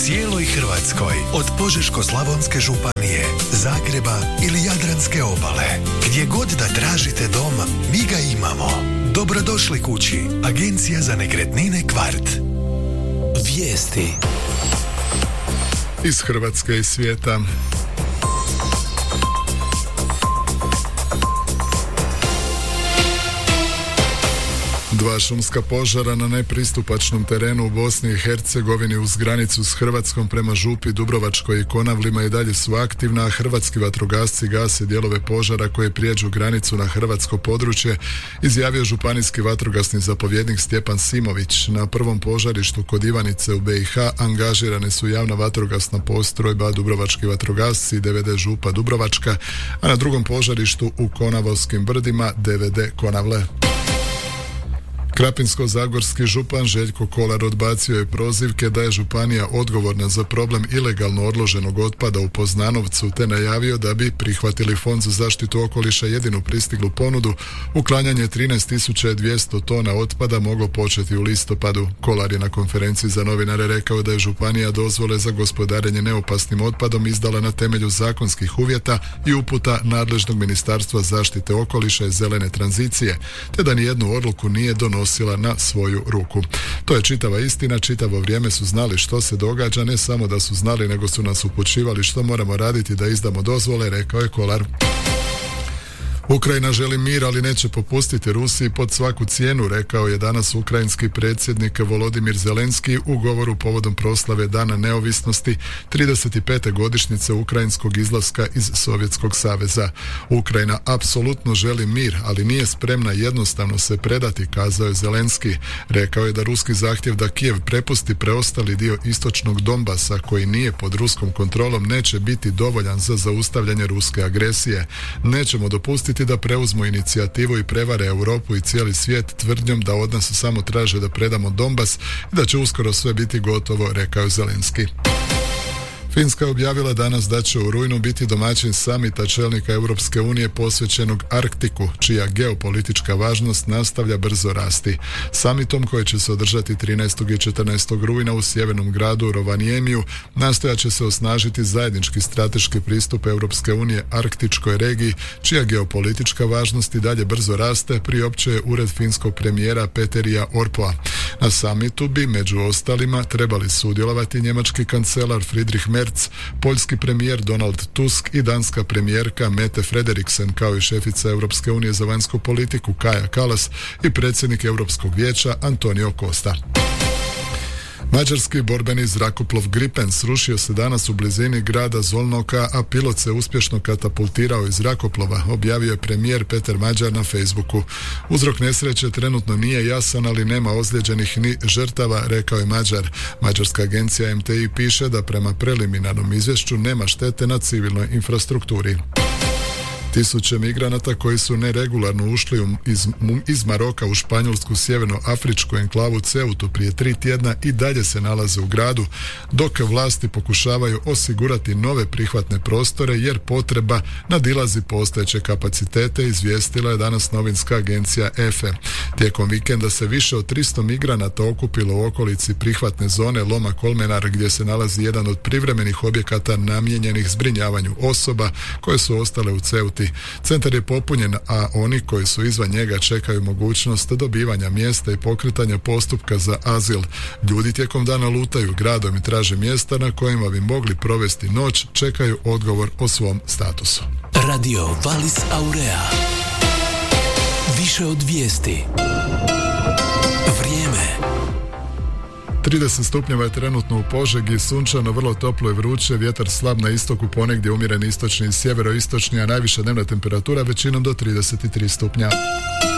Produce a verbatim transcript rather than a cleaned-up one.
cijeloj Hrvatskoj, od Požeško-slavonske županije, Zagreba ili Jadranske obale. Gdje god da tražite dom, mi ga imamo. Dobrodošli kući. Agencija za nekretnine Kvart. Vijesti iz Hrvatske i svijeta. Dva šumska požara na nepristupačnom terenu u Bosni i Hercegovini uz granicu s Hrvatskom prema Župi, Dubrovačkoj i Konavlima i dalje su aktivna, a hrvatski vatrogasci gase dijelove požara koje prijeđu granicu na hrvatsko područje, izjavio županijski vatrogasni zapovjednik Stjepan Simović. Na prvom požarištu kod Ivanice u B i H angažirane su javna vatrogasna postrojba, dubrovački vatrogasci i D V D Župa Dubrovačka, a na drugom požarištu u Konavoskim brdima D V D Konavle. Krapinsko-zagorski župan Željko Kolar odbacio je prozivke da je županija odgovorna za problem ilegalno odloženog otpada u Poznanovcu, te najavio da bi prihvatili Fond za zaštitu okoliša jedinu pristiglu ponudu. Uklanjanje trinaest tisuća dvjesto tona otpada moglo početi u listopadu. Kolar je na konferenciji za novinare rekao da je županija dozvole za gospodarenje neopasnim otpadom izdala na temelju zakonskih uvjeta i uputa nadležnog Ministarstva zaštite okoliša i zelene tranzicije, te da nijednu odluku nije donosila na svoju ruku. To je čitava istina, čitavo vrijeme su znali što se događa, ne samo da su znali, nego su nas upućivali što moramo raditi da izdamo dozvole, rekao je Kolar. Ukrajina želi mir, ali neće popustiti Rusiji pod svaku cijenu, rekao je danas ukrajinski predsjednik Volodimir Zelenski u govoru povodom proslave Dana neovisnosti trideset pete godišnjice ukrajinskog izlaska iz Sovjetskog saveza. Ukrajina apsolutno želi mir, ali nije spremna jednostavno se predati, kazao je Zelenski. Rekao je da ruski zahtjev da Kijev prepusti preostali dio istočnog Donbasa koji nije pod ruskom kontrolom neće biti dovoljan za zaustavljanje ruske agresije. Nećemo dopustiti da preuzmu inicijativu i prevare Europu i cijeli svijet tvrdnjom da od nas samo traže da predamo Donbas i da će uskoro sve biti gotovo, rekao je Zelenski. Finska je objavila danas da će u rujnu biti domaćin samita čelnika Europske unije posvećenog Arktiku, čija geopolitička važnost nastavlja brzo rasti. Samitom koji će se održati trinaestog i četrnaestog rujna u sjevernom gradu Rovaniemiju nastojat će se osnažiti zajednički strateški pristup Europske unije arktičkoj regiji, čija geopolitička važnost i dalje brzo raste, priopćuje ured finskog premijera Peterija Orpoa. Na samitu bi među ostalima trebali sudjelovati njemački kancelar Friedrich Merz, poljski premijer Donald Tusk i danska premijerka Mette Frederiksen, kao i šefica Europske unije za vanjsku politiku Kaja Kallas i predsjednik Europskog vijeća Antonio Costa. Mađarski borbeni zrakoplov Gripen srušio se danas u blizini grada Zolnoka, a pilot se uspješno katapultirao iz zrakoplova, objavio je premijer Peter Mađar na Facebooku. Uzrok nesreće trenutno nije jasan, ali nema ozlijeđenih ni žrtava, rekao je Mađar. Mađarska agencija M T I piše da prema preliminarnom izvješću nema štete na civilnoj infrastrukturi. Tisuće migranata koji su neregularno ušli iz, iz Maroka u španjolsku sjevernoafričku enklavu Ceutu prije tri tjedna i dalje se nalaze u gradu, dok vlasti pokušavaju osigurati nove prihvatne prostore jer potreba nadilazi postojeće kapacitete, izvijestila je danas novinska agencija E F E. Tijekom vikenda se više od tristo migranata okupilo u okolici prihvatne zone Loma Kolmenar, gdje se nalazi jedan od privremenih objekata namijenjenih zbrinjavanju osoba koje su ostale u Ceuti. Centar je popunjen, a oni koji su izvan njega čekaju mogućnost dobivanja mjesta i pokretanja postupka za azil. Ljudi tijekom dana lutaju gradom i traže mjesta na kojima bi mogli provesti noć, čekaju odgovor o svom statusu. Radio Valis Aurea. Više od vijesti. Vrijeme. trideset stupnjeva je trenutno u Požegi, sunčano, vrlo toplo i vruće, vjetar slab na istoku, ponegdje umjeren istočni i sjeveroistočni, a najviša dnevna temperatura većinom do trideset tri stupnja.